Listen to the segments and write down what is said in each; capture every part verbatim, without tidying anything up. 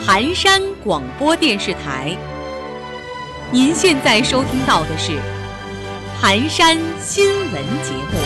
盘山广播电视台。您现在收听到的是盘山新闻节目。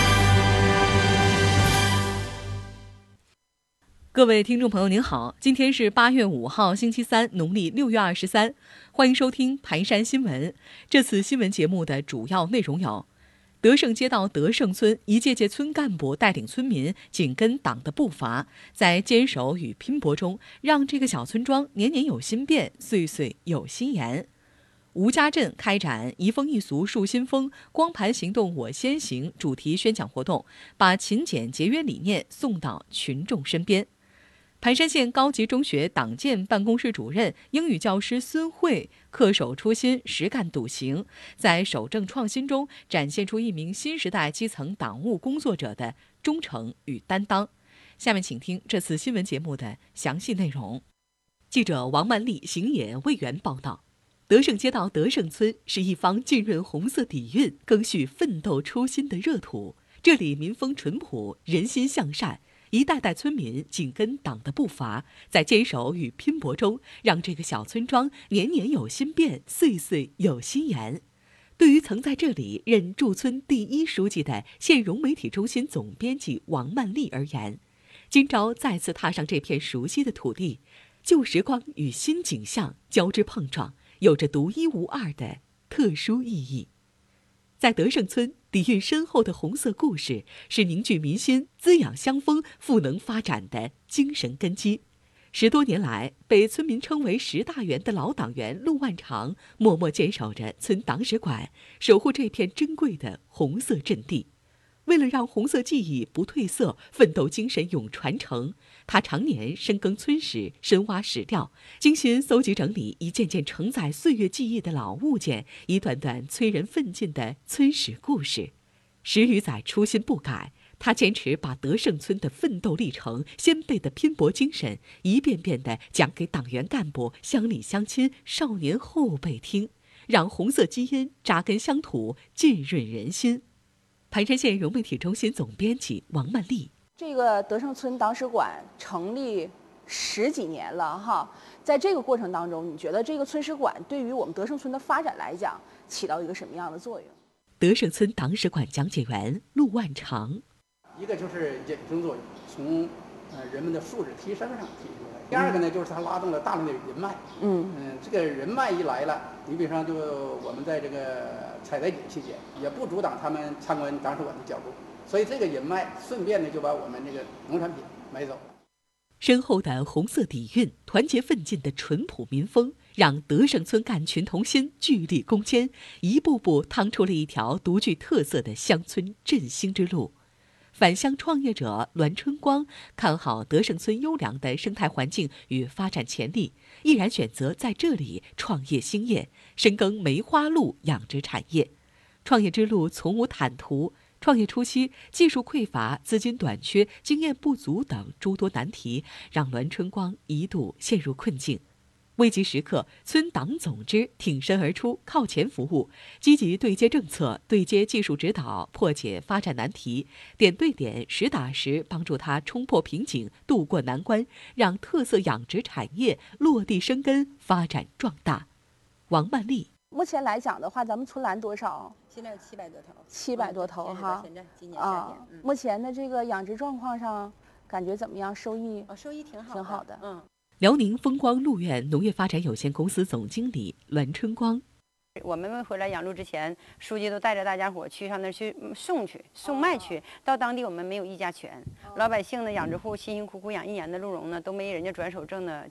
各位听众朋友您好，今天是八月五号星期三，农历六月二十三，欢迎收听盘山新闻。这次新闻节目的主要内容有：德胜街道德胜村一届届村干部带领村民紧跟党的步伐，在坚守与拼搏中，让这个小村庄年年有新变，岁岁有新颜。吴家镇开展移风易俗树新风，光盘行动我先行主题宣讲活动，把勤俭节约理念送到群众身边。盘山县高级中学党建办公室主任、英语教师孙慧恪守初心，实干笃行，在守正创新中展现出一名新时代基层党务工作者的忠诚与担当。下面请听这次新闻节目的详细内容。记者王曼丽、邢野为援报道。德胜街道德胜村是一方浸润红色底蕴、更续奋斗初心的热土，这里民风淳朴，人心向善。一代代村民紧跟党的步伐，在坚守与拼搏中，让这个小村庄年年有新变，岁岁有新颜。对于曾在这里任驻村第一书记的县融媒体中心总编辑王曼丽而言，今朝再次踏上这片熟悉的土地，旧时光与新景象交织碰撞，有着独一无二的特殊意义。在德胜村，底蕴深厚的红色故事是凝聚民心、滋养乡风、赋能发展的精神根基。十多年来，被村民称为十大员的老党员陆万长默默坚守着村党史馆，守护这片珍贵的红色阵地。为了让红色记忆不褪色，奋斗精神永传承，他常年深耕村史，深挖史料，精心搜集整理一件件承载岁月记忆的老物件，一段段催人奋进的村史故事。十余载初心不改，他坚持把德胜村的奋斗历程、先辈的拼搏精神，一遍遍地讲给党员干部、乡里乡亲、少年后辈听，让红色基因扎根乡土，浸润人心。盘山县融媒体中心总编辑王曼丽： 这个德胜村党史馆成立十几年了哈，在这个过程当中，你觉得这个村史馆对于我们德胜村的发展来讲，起到一个什么样的作用？ 德胜村党史馆讲解员陆万长： 一个就是引申作用，从呃人们的素质提升上提出来；第二个呢，就是它拉动了大量的人脉。嗯嗯，这个人脉一来了，你比方就我们在这个采摘景期间，也不阻挡他们参观党史馆的脚步，所以这个人脉顺便呢就把我们这个农产品买走了。 深厚的红色底蕴，团结奋进的淳朴民风，让德胜村干群同心，聚力攻坚，一步步趟出了一条独具特色的乡村振兴之路。返乡创业者栾春光看好德胜村优良的生态环境与发展潜力，毅然选择在这里创业兴业，深耕梅花鹿养殖产业。创业之路从无坦途，创业初期技术匮乏、资金短缺、经验不足等诸多难题，让栾春光一度陷入困境。危急时刻，村党总支挺身而出，靠前服务，积极对接政策、对接技术指导，破解发展难题，点对点、实打实帮助他冲破瓶颈、渡过难关，让特色养殖产业落地生根、发展壮大。王曼丽： 目前来讲的话，咱们村栏多少？ 现在有七百多头。 七百多头哈。 现在今年夏天。 啊，嗯、目前的这个养殖状况上，感觉怎么样？收益？ 哦，收益挺好的。 挺好的。 嗯。 辽宁风光鹿苑农业发展有限公司总经理栾春光： 我们回来养鹿之前，书记都带着大家伙去上那儿去送去送卖去，到当地我们没有议价权，老百姓呢养殖户辛辛苦苦养一年的鹿茸呢，都没人家转手挣的